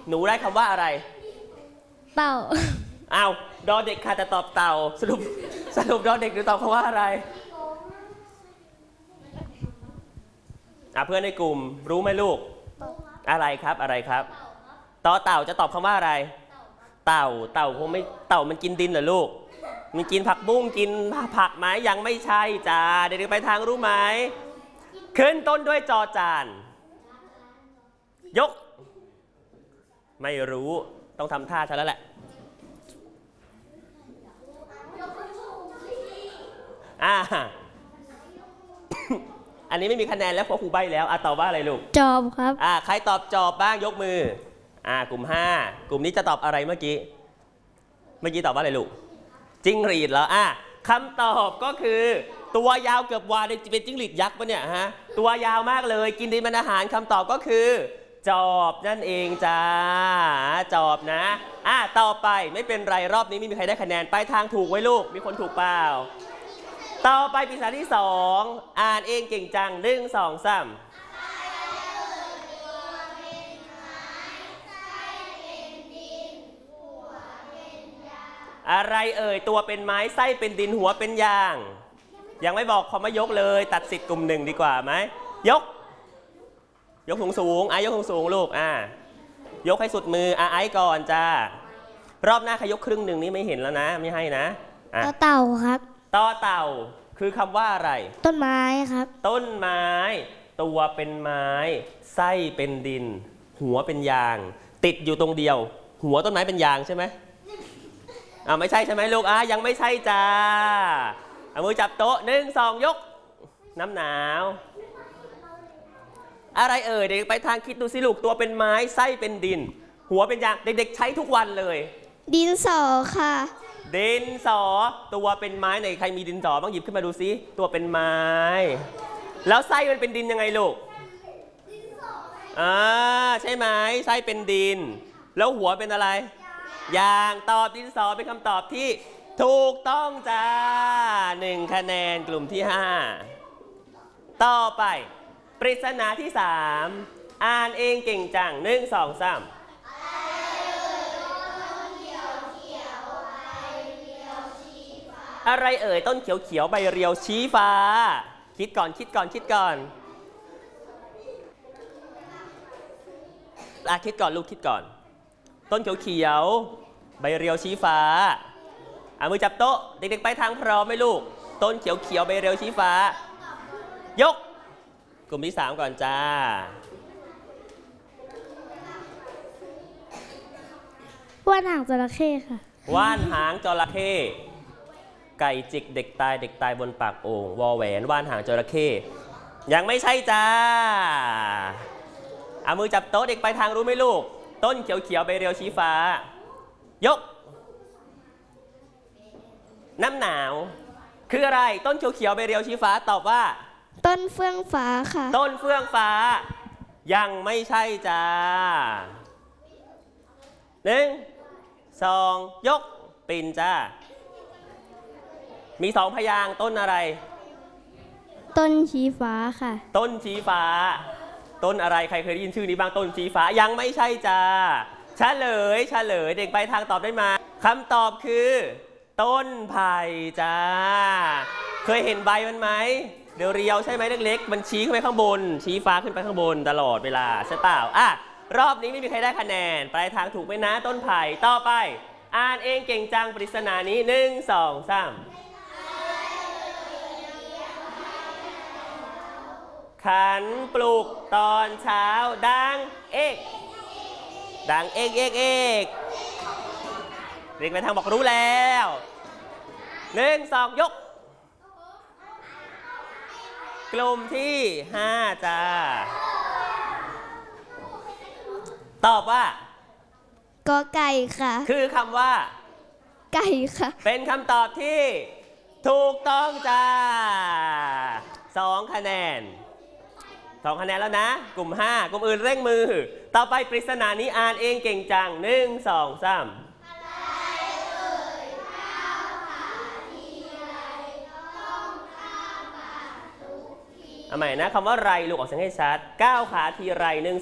หนูได้คำว่าอะไรเต่าอ้าวดอเด็กค่ะจะตอบเต่าสรุปดอเด็กหรือตอบคำว่าอะไรเพื่อนในกลุ่มรู้ไหมลูกอะไรครับอะไรครับต่อเต่าจะตอบคำว่าอะไรเต่าคงไม่เต่ามันกินดินเหรอลูกมันกินผักบุ้งกินผักไหมยังไม่ใช่จ้าเด็กๆไปทางรู้ไหมขึ้นต้นด้วยจอจานยกไม่รู้ต้องทำท่าฉันแล้วแหละอันนี้ไม่มีคะแนนแล้วเพราะครูใบ้แล้วตอบว่าอะไรลูกจอบครับใครตอบจอบบ้างยกมือกลุ่ม5กลุ่มนี้จะตอบอะไรเมื่อกี้ตอบว่าอะไรลูกจิ้งหรีดเหรอคำตอบก็คือตัวยาวเกือบวาเลยเป็นจิ้งหรีดยักษ์ปะเนี่ยฮะตัวยาวมากเลยกินดินเป็นอาหารคำตอบก็คือจอบนั่นเองจ้าจอบนะต่อไปไม่เป็นไรรอบนี้ไม่มีใครได้คะแนนไปทางถูกไว้ลูกมีคนถูกเปล่าต่อไปปริศนาที่2อ่านเองเก่งจัง1 2 3อะไรเอ่ยตัวเป็นไม้ไส้เป็นดินหัวเป็นยางยังไม่บอกคำว่ายกเลยตัดสิทธิ์กลุ่ม1ดีกว่าไหมยกสูงยกสูงลูกยกให้สุดมือไอ้ก่อนจ้ารอบหน้าใครยกครึ่งหนึ่งนี่ไม่เห็นแล้วนะไม่ให้นะต่อเต่าครับต่อเต่าคือคำว่าอะไรต้นไม้ครับต้นไม้ตัวเป็นไม้ไส้เป็นดินหัวเป็นยางติดอยู่ตรงเดียวหัวต้นไม้เป็นยางใช่ไหมไม่ใช่ใช่ไหมลูกยังไม่ใช่จ้าเอามือจับโต๊ะ1 2ยกน้ำหนาวอะไรเอ่ยเด็กไปทางคิดดูสิลูกตัวเป็นไม้ไส้เป็นดินหัวเป็นยางเด็กๆใช้ทุกวันเลยดินสอค่ะดินสอตัวเป็นไม้ไหนใครมีดินสอบ้างหยิบขึ้นมาดูสิตัวเป็นไม้แล้วไส้มันเป็นดินยังไงลูกใช่ไหมไส้เป็นดินแล้วหัวเป็นอะไรยางตอบดินสอเป็นคำตอบที่ถูกต้องจ้า1คะแนนกลุ่มที่5ต่อไปปริศนาที่3อ่านเองเก่งจัง1 2 3อะไรเอ่ยต้นเขียวๆใบเรียวชี้ฟ้าคิดก่อนคิดก่อนลูกคิดก่อนต้นเขียวๆใบเรียวชี้ฟ้ามือจับโต๊ะเด็กๆไปทางพร้อมไหมลูกต้นเขียวๆใบเรียวชี้ฟ้ายกกลุ่มที่3ก่อนจ้าว่านหางจระเข้ค่ะว่านหางจระเข้ไก่จิกเด็กตายบนปากโอ่งวอแหวนว่านหางจระเข้ยังไม่ใช่จ้ามือจับโต๊ะเด็กไปทางรู้ไหมลูกต้นเขียวๆใบเรียวชี้ฟ้ายกน้ำหนาวคืออะไรต้นเขียวๆใบเรียวชี้ฟ้าตอบว่าต้นเฟื่องฟ้าค่ะต้นเฟื่องฟ้ายังไม่ใช่จ้า1 2ยกปิ่นจ้ามี2พยางค์ต้นอะไรต้นชี้ฟ้าค่ะต้นชี้ฟ้าต้นอะไรใครเคยได้ยินชื่อนี้บ้างต้นชี้ฟ้ายังไม่ใช่จ้าเฉลยเด็กไปทางตอบได้มาคำตอบคือต้นไผ่จ้าเคยเห็นใบมันไหมเรียวใช่ไหมเล็กๆมันชี้ขึ้นไปข้างบนชี้ฟ้าขึ้นไปข้างบนตลอดเวลาใช่เปล่ารอบนี้ไม่มีใครได้คะแนนปลายทางถูกไหมนะต้นไผ่ต่อไปอ่านเองเก่งจังปริศนานี้1 2 3ขันปลุกตอนเช้าดังเอกเด็กไปทางบอกรู้แล้ว1 2ยกกลุ่มที่5จ้าตอบว่ากอไก่ค่ะคือคำว่าไก่ค่ะเป็นคำตอบที่ถูกต้องจ้า2 คะแนนแล้วนะกลุ่ม5กลุ่มอื่นเร่งมือต่อไปปริศนานี้อ่านเองเก่งจัง1 2 3เอาใหม่นะคำว่าไรลูกออกเสียงให้ชัด9 ขาทีไร1